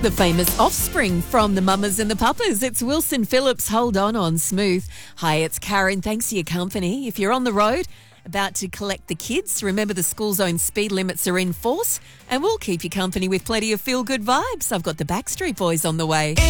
The famous Offspring from the Mamas and the Papas. It's Wilson Phillips. Hold on Smooth. Hi, it's Karen. Thanks for your company. If you're on the road, about to collect the kids, remember the school zone speed limits are in force, and we'll keep you company with plenty of feel-good vibes. I've got the Backstreet Boys on the way.